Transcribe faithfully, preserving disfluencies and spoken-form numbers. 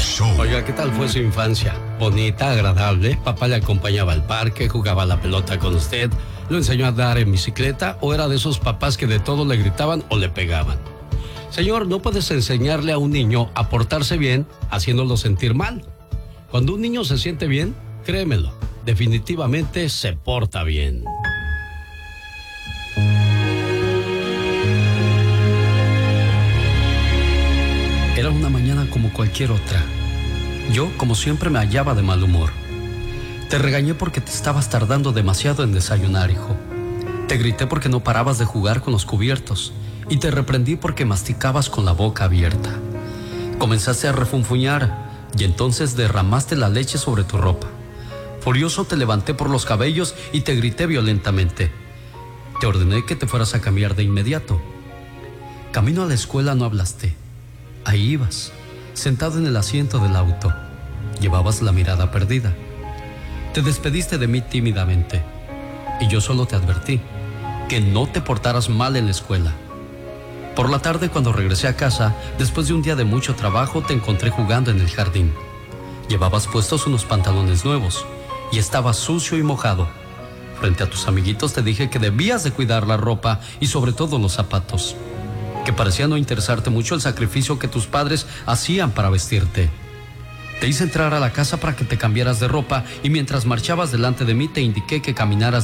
Show. Oiga, ¿qué tal fue su infancia? Bonita, agradable. Papá le acompañaba al parque, jugaba a la pelota con usted, lo enseñó a andar en bicicleta, o era de esos papás que de todo le gritaban o le pegaban. Señor, no puedes enseñarle a un niño a portarse bien haciéndolo sentir mal. Cuando un niño se siente bien, créemelo, definitivamente se porta bien. Era una mañana como cualquier otra. Yo, como siempre, me hallaba de mal humor. Te regañé porque te estabas tardando demasiado en desayunar, hijo. Te grité porque no parabas de jugar con los cubiertos. Y te reprendí porque masticabas con la boca abierta. Comenzaste a refunfuñar y entonces derramaste la leche sobre tu ropa. Furioso te levanté por los cabellos y te grité violentamente. Te ordené que te fueras a cambiar de inmediato. Camino a la escuela no hablaste. Ahí ibas, sentado en el asiento del auto. Llevabas la mirada perdida. Te despediste de mí tímidamente. Y yo solo te advertí que no te portaras mal en la escuela. Por la tarde, cuando regresé a casa, después de un día de mucho trabajo, te encontré jugando en el jardín. Llevabas puestos unos pantalones nuevos y estabas sucio y mojado. Frente a tus amiguitos te dije que debías de cuidar la ropa y sobre todo los zapatos, que parecía no interesarte mucho el sacrificio que tus padres hacían para vestirte. Te hice entrar a la casa para que te cambiaras de ropa y mientras marchabas delante de mí te indiqué que caminaras